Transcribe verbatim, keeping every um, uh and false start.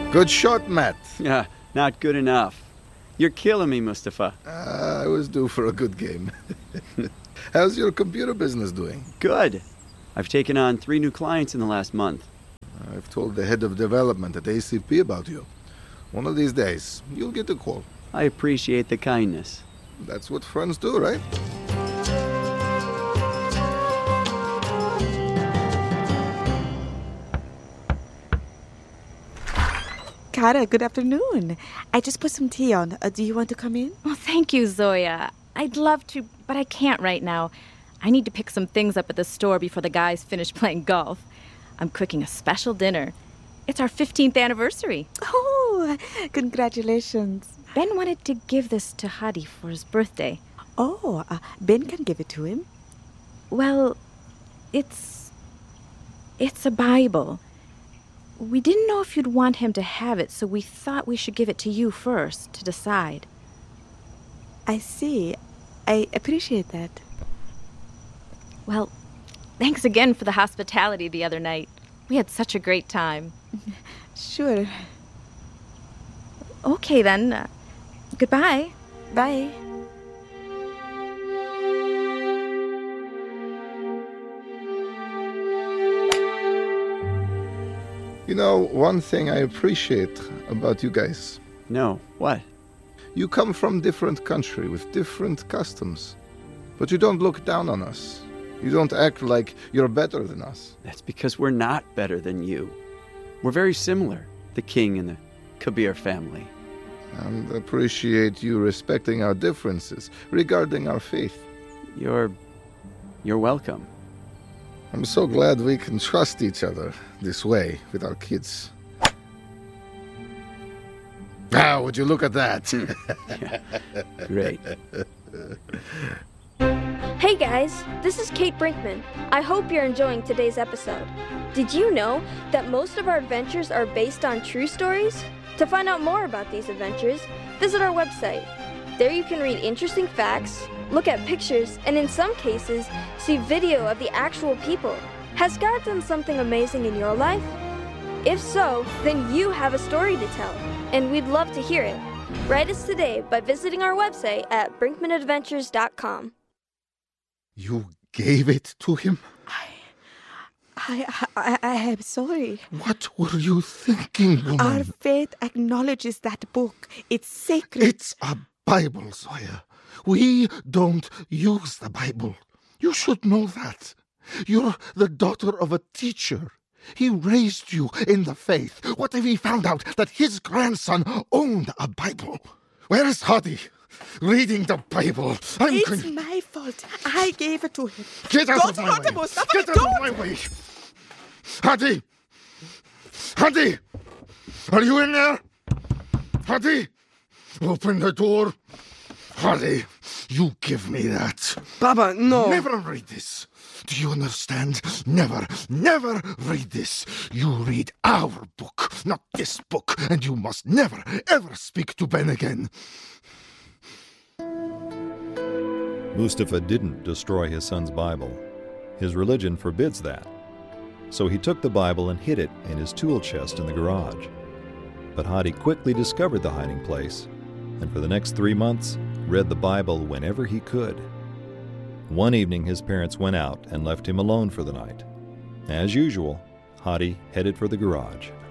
Good shot, Matt. Yeah, not good enough. You're killing me, Mustafa. Uh, I was due for a good game. How's your computer business doing? Good. I've taken on three new clients in the last month. I've told the head of development at A C P about you. One of these days, you'll get a call. I appreciate the kindness. That's what friends do, right? Kara, good afternoon. I just put some tea on. Uh, do you want to come in? Well, thank you, Zoya. I'd love to, but I can't right now. I need to pick some things up at the store before the guys finish playing golf. I'm cooking a special dinner. It's our fifteenth anniversary. Oh, congratulations. Ben wanted to give this to Hadi for his birthday. Oh, uh, Ben can give it to him. Well, it's... it's a Bible. We didn't know if you'd want him to have it, so we thought we should give it to you first to decide. I see. I appreciate that. Well, thanks again for the hospitality the other night. We had such a great time. Sure. Okay, then. Uh, goodbye. Bye. You know, one thing I appreciate about you guys. No, what? You come from different country with different customs. But you don't look down on us. You don't act like you're better than us. That's because we're not better than you. We're very similar, the King and the Kabir family. And appreciate you respecting our differences regarding our faith. You're... you're welcome. I'm so glad we can trust each other this way with our kids. Ah, would you look at that? Yeah. Great. Hey guys, this is Kate Brinkman. I hope you're enjoying today's episode. Did you know that most of our adventures are based on true stories? To find out more about these adventures, visit our website. There you can read interesting facts, look at pictures, and in some cases, see video of the actual people. Has God done something amazing in your life? If so, then you have a story to tell, and we'd love to hear it. Write us today by visiting our website at brinkman adventures dot com. You gave it to him? I, I, I am sorry. What were you thinking, woman? Our faith acknowledges that book. It's sacred. It's a Bible, Zoya. We don't use the Bible. You should know that. You're the daughter of a teacher. He raised you in the faith. What if he found out that his grandson owned a Bible? Where is Hadi? Reading the Bible. I'm it's going... my fault. I gave it to him. Get out Don't of my hurt him, way. Mustafa, Get out don't. of my way. Hadi! Hadi! Are you in there? Hadi! Open the door. Hadi, you give me that. Baba, no. Never read this. Do you understand? Never, never read this. You read our book, not this book, and you must never, ever speak to Ben again. Mustafa didn't destroy his son's Bible. His religion forbids that. So he took the Bible and hid it in his tool chest in the garage. But Hadi quickly discovered the hiding place, and for the next three months, read the Bible whenever he could. One evening, his parents went out and left him alone for the night. As usual, Hadi headed for the garage.